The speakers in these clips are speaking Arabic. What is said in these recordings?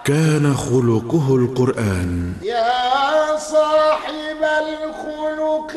كان خلقه القرآن. يا صاحب الخلق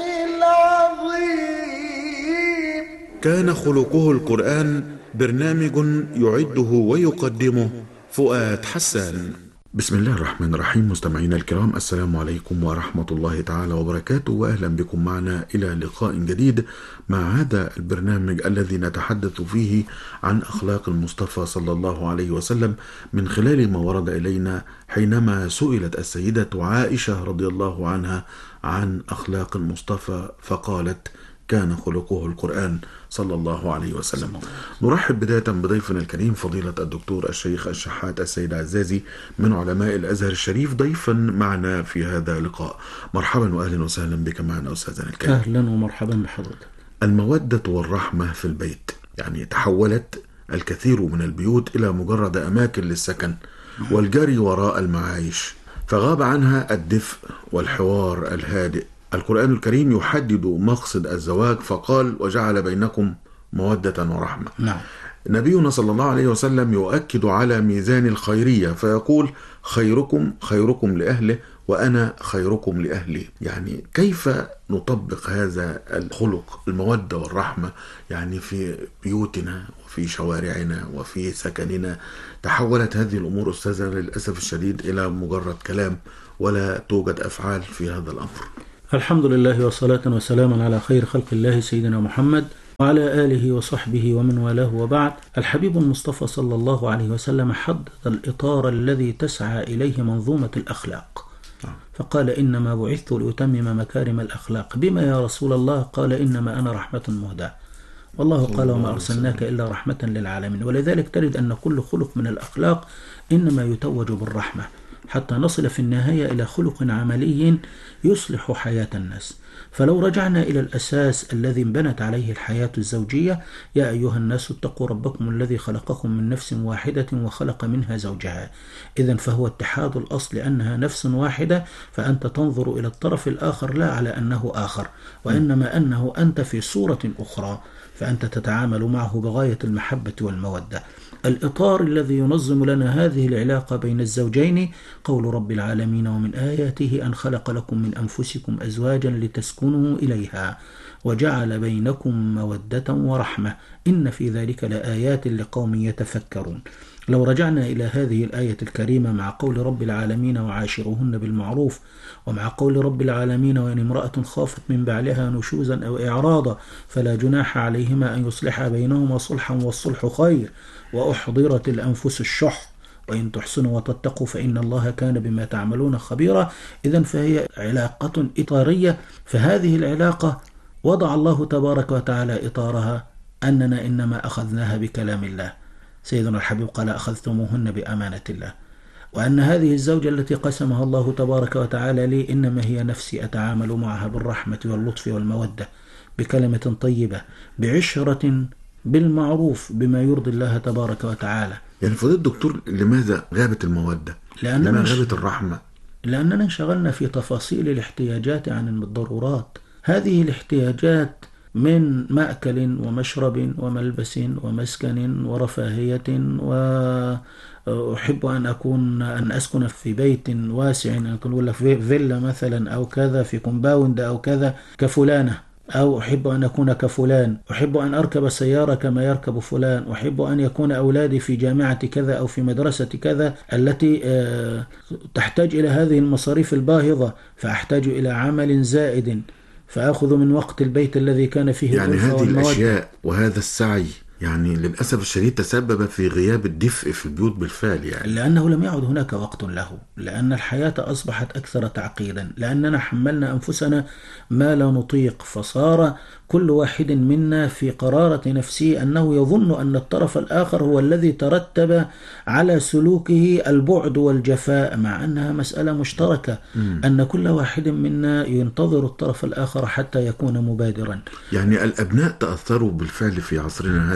العظيم. كان خلقه القرآن برنامج يعده ويقدمه فؤاد حسان. بسم الله الرحمن الرحيم. مستمعينا الكرام، السلام عليكم ورحمة الله تعالى وبركاته، وأهلا بكم معنا إلى لقاء جديد مع هذا البرنامج الذي نتحدث فيه عن أخلاق المصطفى صلى الله عليه وسلم من خلال ما ورد إلينا حينما سئلت السيدة عائشة رضي الله عنها عن أخلاق المصطفى فقالت: كان خلقه القرآن صلى الله عليه وسلم. نرحب بداية بضيفنا الكريم فضيلة الدكتور الشيخ الشحات السيد عزازي من علماء الأزهر الشريف ضيفا معنا في هذا اللقاء. مرحبا وأهلا وسهلا بك معنا أستاذنا الكريم. أهلا ومرحبا بحضرتك. المودة والرحمة في البيت، يعني تحولت الكثير من البيوت إلى مجرد أماكن للسكن والجري وراء المعايش، فغاب عنها الدفء والحوار الهادئ. القرآن الكريم يحدد مقصد الزواج فقال: وجعل بينكم مودة ورحمة. نعم. نبينا صلى الله عليه وسلم يؤكد على ميزان الخيرية فيقول: خيركم خيركم لأهله وأنا خيركم لأهلي. يعني كيف نطبق هذا الخلق المودة والرحمة يعني في بيوتنا وفي شوارعنا وفي سكننا؟ تحولت هذه الأمور أستاذة للأسف الشديد إلى مجرد كلام ولا توجد أفعال في هذا الأمر. الحمد لله وصلاة وسلاما على خير خلق الله سيدنا محمد وعلى آله وصحبه ومن والاه، وبعد. الحبيب المصطفى صلى الله عليه وسلم حدد الإطار الذي تسعى إليه منظومة الأخلاق، فقال: إنما بعثت لأتمم مكارم الأخلاق. بما يا رسول الله؟ قال: إنما أنا رحمة مهداة. والله قال: وما أرسلناك إلا رحمة للعالمين. ولذلك تجد أن كل خلق من الأخلاق إنما يتوج بالرحمة حتى نصل في النهاية إلى خلق عملي يصلح حياة الناس. فلو رجعنا إلى الأساس الذي انبنت عليه الحياة الزوجية: يا أيها الناس اتقوا ربكم الذي خلقكم من نفس واحدة وخلق منها زوجها. إذن فهو اتحاد الأصل، أنها نفس واحدة، فأنت تنظر إلى الطرف الآخر لا على أنه آخر، وإنما أنه أنت في صورة أخرى، فأنت تتعامل معه بغاية المحبة والمودة. الإطار الذي ينظم لنا هذه العلاقة بين الزوجين قول رب العالمين: ومن آياته أن خلق لكم من أنفسكم أزواجا لتسكنوا إليها وجعل بينكم مودة ورحمة إن في ذلك لآيات لقوم يتفكرون. لو رجعنا إلى هذه الآية الكريمة مع قول رب العالمين: وعاشروهن بالمعروف، ومع قول رب العالمين: وإن امرأة خافت من بعلها نشوزا أو إعراضا فلا جناح عليهما أن يصلحا بينهما صلحا والصلح خير، وأحضرت الأنفس الشح وإن تحسنوا وتتقوا فإن الله كان بما تعملون خبيرا. إذن فهي علاقة إطارية، فهذه العلاقة وضع الله تبارك وتعالى إطارها أننا إنما أخذناها بكلام الله. سيدنا الحبيب قال: أخذتموهن بأمانة الله. وأن هذه الزوجة التي قسمها الله تبارك وتعالى لي إنما هي نفسي أتعامل معها بالرحمة واللطف والمودة، بكلمة طيبة، بعشرة بالمعروف، بما يرضي الله تبارك وتعالى. يعني فضيلة الدكتور، لماذا غابت المودة؟ لما غابت الرحمة؟ لأننا انشغلنا في تفاصيل الاحتياجات عن الضرورات. هذه الاحتياجات من مأكل ومشرب وملبس ومسكن ورفاهية، وأحب أن أسكن في بيت واسع، نقول في فيلا مثلا أو كذا، في كومباوند أو كذا كفلانة، أو أحب أن أكون كفلان، أحب أن أركب سيارة كما يركب فلان، أحب أن يكون أولادي في جامعة كذا أو في مدرسة كذا التي تحتاج إلى هذه المصاريف الباهظة، فأحتاج إلى عمل زائد فأخذ من وقت البيت الذي كان فيه يعني هذه الأشياء وهذا السعي يعني للأسف الشديد تسبب في غياب الدفء في البيوت بالفعل، يعني لأنه لم يعد هناك وقت له، لأن الحياة أصبحت أكثر تعقيدا، لأننا حملنا أنفسنا ما لا نطيق، فصار كل واحد منا في قرارة نفسه أنه يظن أن الطرف الآخر هو الذي ترتب على سلوكه البعد والجفاء، مع أنها مسألة مشتركة، أن كل واحد منا ينتظر الطرف الآخر حتى يكون مبادرا. يعني الأبناء تأثروا بالفعل في عصرنا هذا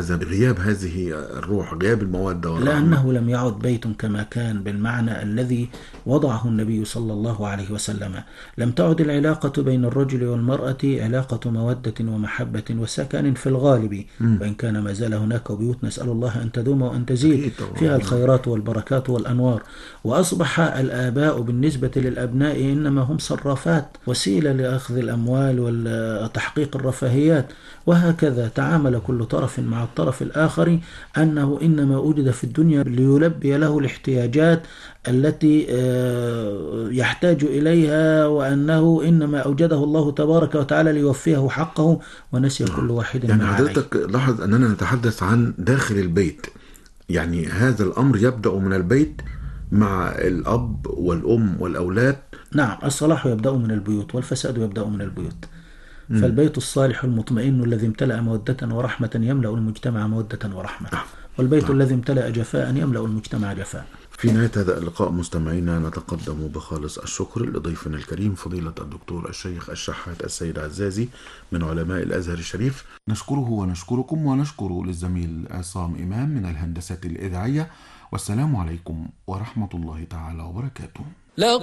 لماذا غياب هذه الروح، غياب المودة والرحمة؟ لأنه لم يعد بيت كما كان بالمعنى الذي وضعه النبي صلى الله عليه وسلم. لم تعد العلاقة بين الرجل والمرأة علاقة مودة ومحبة وسكن في الغالب، وإن كان ما زال هناك بيوت نسأل الله أن تدوم وأن تزيد فيها الخيرات والبركات والأنوار. وأصبح الآباء بالنسبة للأبناء إنما هم صرافات، وسيلة لأخذ الأموال وتحقيق الرفاهيات، وهكذا تعامل كل طرف مع الطرف الآخر أنه إنما وجد في الدنيا ليلبي له الاحتياجات التي يحتاج إليها، وأنه إنما أوجده الله تبارك وتعالى ليوفيه حقه، ونسي كل واحد يعني ما عليه. حضرتك لاحظ أننا نتحدث عن داخل البيت، يعني هذا الأمر يبدأ من البيت مع الأب والأم والأولاد. نعم، الصلاح يبدأ من البيوت والفساد يبدأ من البيوت. فالبيت الصالح المطمئن الذي امتلأ مودة ورحمة يملأ المجتمع مودة ورحمة، والبيت الذي امتلأ جفاء يملأ المجتمع جفاء. في نهاية هذا اللقاء مستمعينا نتقدم بخالص الشكر لضيفنا الكريم فضيلة الدكتور الشيخ الشحات السيد عزازي من علماء الأزهر الشريف. نشكره ونشكركم، ونشكر للزميل عصام إمام من الهندسة الإذاعية. والسلام عليكم ورحمة الله تعالى وبركاته.